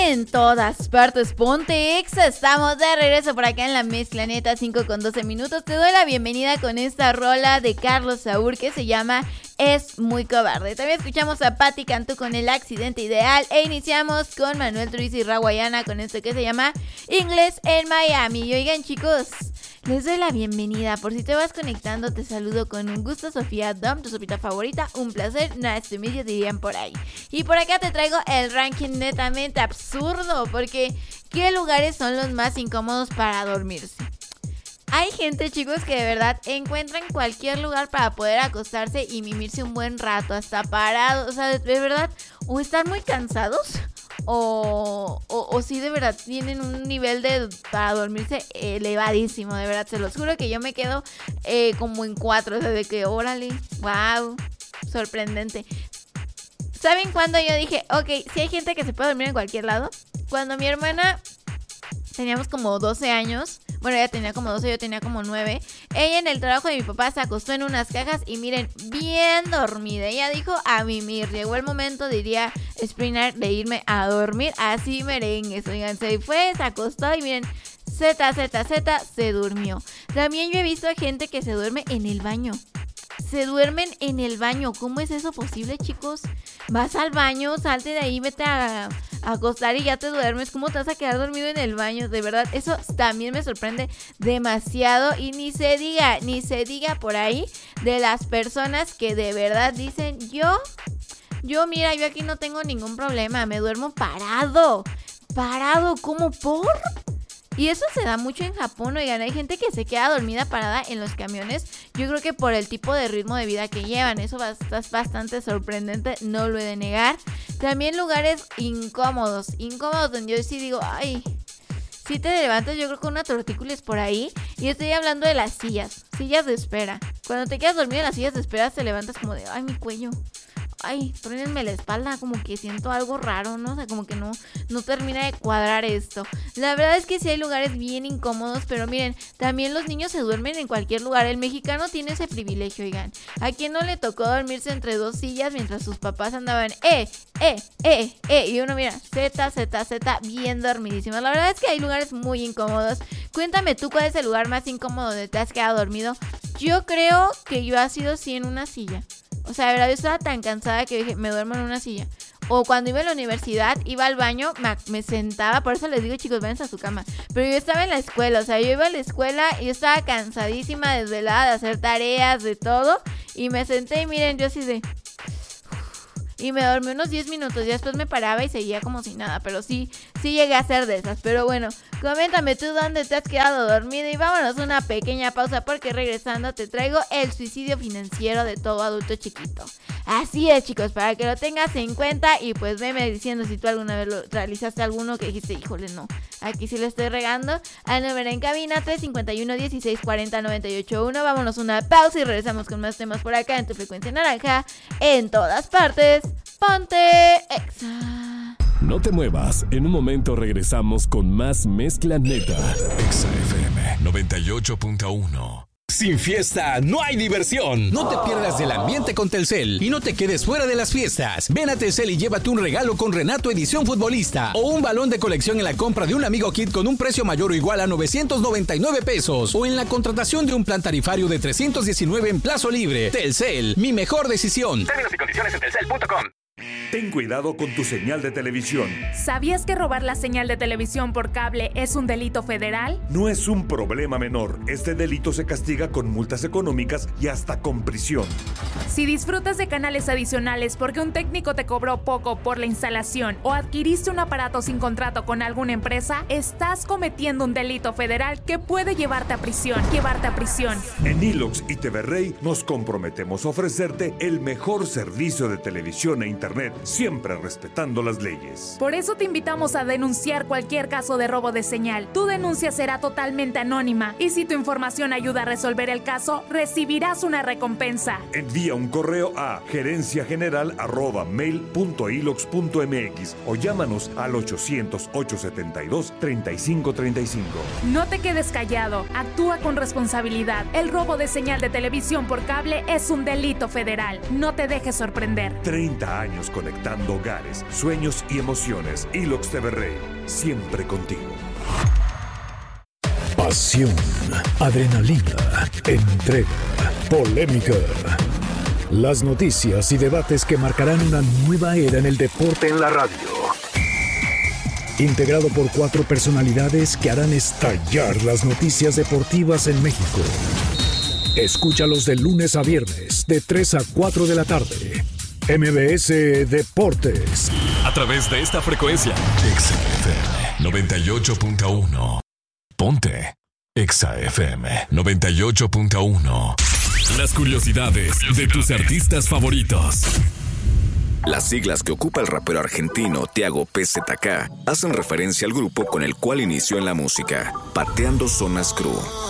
en todas partes, ponte Exa. Estamos de regreso por acá en la mezcla neta, 5:12. Te doy la bienvenida con esta rola de Carlos Saúl que se llama Es Muy Cobarde. También escuchamos a Patti Cantú con El Accidente Ideal. E iniciamos con Manuel Truiz y Raguayana con esto que se llama Inglés en Miami. Y oigan, chicos, les doy la bienvenida. Por si te vas conectando, te saludo con un gusto, Sofía Dom, tu sopita favorita. Un placer, nice to meet you, dirían por ahí. Y por acá te traigo el ranking netamente absurdo, porque ¿qué lugares son los más incómodos para dormirse? Hay gente, chicos, que de verdad encuentran cualquier lugar para poder acostarse y mimirse un buen rato, hasta parados. O sea, de verdad, o están muy cansados o sí de verdad tienen un nivel para dormirse elevadísimo. De verdad, se los juro que yo me quedo como en 4, o sea, de que órale, wow, sorprendente. ¿Saben cuándo yo dije, ok, si hay gente que se puede dormir en cualquier lado? Cuando mi hermana, teníamos como 12 años, bueno, ella tenía como 12, yo tenía como 9. Ella en el trabajo de mi papá se acostó en unas cajas y miren, bien dormida. Ella dijo a mimir. Llegó el momento, diría Springer, de irme a dormir. Así merengues, oigan, se fue, se acostó y miren, se durmió. También yo he visto a gente que se duerme en el baño. Se duermen en el baño. ¿Cómo es eso posible, chicos? Vas al baño, salte de ahí, vete a acostar y ya te duermes. ¿Cómo te vas a quedar dormido en el baño? De verdad, eso también me sorprende demasiado. Y ni se diga por ahí de las personas que de verdad dicen, mira, yo aquí no tengo ningún problema, me duermo parado, ¿cómo por? Y eso se da mucho en Japón, oigan, hay gente que se queda dormida parada en los camiones. Yo creo que por el tipo de ritmo de vida que llevan, eso es bastante sorprendente, no lo he de negar. También lugares incómodos donde yo sí digo, ay, si te levantas yo creo con una tortícolis por ahí. Y estoy hablando de las sillas de espera. Cuando te quedas dormido en las sillas de espera te levantas como de, ay, mi cuello. Ay, trónenme la espalda, como que siento algo raro, ¿no? O sea, como que no termina de cuadrar esto. La verdad es que sí hay lugares bien incómodos, pero miren, también los niños se duermen en cualquier lugar. El mexicano tiene ese privilegio, oigan. ¿A quién no le tocó dormirse entre dos sillas mientras sus papás andaban y uno mira, Z, bien dormidísimo? La verdad es que hay lugares muy incómodos. Cuéntame tú, ¿cuál es el lugar más incómodo donde te has quedado dormido? Yo creo que yo ha sido sí en una silla. O sea, de verdad, yo estaba tan cansada que dije, me duermo en una silla. O cuando iba a la universidad, iba al baño, me sentaba, por eso les digo, chicos, váyanse a su cama. Pero yo estaba en la escuela, o sea, yo iba a la escuela y yo estaba cansadísima, desvelada, de hacer tareas, de todo. Y me senté y miren, yo así de... Y me dormí unos 10 minutos y después me paraba y seguía como si nada. Pero sí llegué a ser de esas. Pero bueno, coméntame tú dónde te has quedado dormido. Y vámonos a una pequeña pausa porque regresando te traigo el suicidio financiero de todo adulto chiquito. Así es, chicos, para que lo tengas en cuenta. Y pues veme diciendo si tú alguna vez realizaste alguno que dijiste, híjole, no, aquí sí lo estoy regando. Al número en cabina 351-1640-981. Vámonos a una pausa y regresamos con más temas por acá en tu frecuencia naranja. En todas partes, ponte Exa. No te muevas, en un momento regresamos con más Mezcla Neta. Exa FM 98.1. Sin fiesta no hay diversión. No te pierdas del ambiente con Telcel y no te quedes fuera de las fiestas. Ven a Telcel y llévate un regalo con Renato Edición Futbolista o un balón de colección en la compra de un Amigo Kit con un precio mayor o igual a 999 pesos o en la contratación de un plan tarifario de 319 en plazo libre. Telcel, mi mejor decisión. Términos y condiciones en telcel.com. Ten cuidado con tu señal de televisión. ¿Sabías que robar la señal de televisión por cable es un delito federal? No es un problema menor. Este delito se castiga con multas económicas y hasta con prisión. Si disfrutas de canales adicionales porque un técnico te cobró poco por la instalación o adquiriste un aparato sin contrato con alguna empresa, estás cometiendo un delito federal que puede llevarte a prisión. En Ilox y TV Rey nos comprometemos a ofrecerte el mejor servicio de televisión e internet, siempre respetando las leyes. Por eso te invitamos a denunciar cualquier caso de robo de señal. Tu denuncia será totalmente anónima y si tu información ayuda a resolver el caso, recibirás una recompensa. Envía un correo a gerenciageneral@mail.ilox.mx o llámanos al 800-872-3535. No te quedes callado, actúa con responsabilidad. El robo de señal de televisión por cable es un delito federal. No te dejes sorprender. 30 años años conectando hogares, sueños y emociones. Ilox TV Rey, siempre contigo. Pasión, adrenalina, entrega, polémica. Las noticias y debates que marcarán una nueva era en el deporte en la radio. Integrado por 4 personalidades que harán estallar las noticias deportivas en México. Escúchalos de lunes a viernes, de 3 a 4 de la tarde. MBS Deportes. A través de esta frecuencia, Exa FM 98.1. Ponte Exa FM 98.1. Las curiosidades de tus artistas favoritos. Las siglas que ocupa el rapero argentino Tiago PZK hacen referencia al grupo con el cual inició en la música, Pateando Zonas Crew.